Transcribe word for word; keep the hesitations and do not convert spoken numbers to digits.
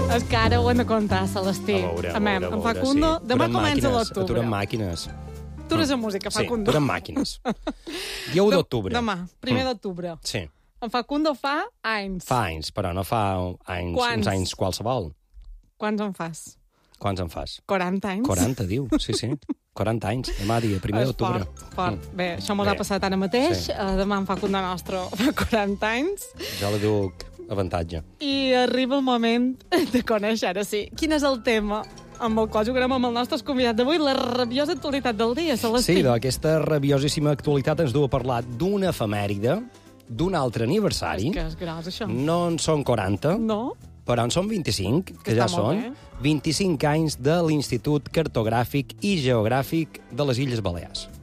És que ara ho hem de comptar, Celestí. A veure, a Amem, veure, a en veure, Facundo, sí. demà Aturem comença màquines, l'octubre. Aturem màquines. Atures a música, Sí, Facundo. aturem màquines. Dia u d'octubre. Demà, primer Mm. d'octubre. Sí. En Facundo fa anys. Fa anys, però no fa anys, Quants? uns anys qualsevol. Quants en fas? Quants en fas? quaranta anys? quaranta, diu. Sí, sí. quaranta anys. Demà dia, primer És d'octubre. fort, fort. Mm. Bé, això mos Bé. ha passat ara mateix. Sí. Uh, demà en Facundo nostre fa quaranta anys. Jo li duc avantatge. I arriba el moment de conèixer, ara sí, quin és el tema amb el qual jugarem amb el nostre convidat d'avui, la rabiosa actualitat del dia, Celestí. Sí, d'aquesta rabiosíssima actualitat ens du a parlar d'una efemèride, d'un altre aniversari. És que és gros, això. No en són quaranta, No? però en són vint-i-cinc, que Que ja està molt són. bé. vint-i-cinc anys de l'Institut Cartogràfic i Geogràfic de les Illes Balears.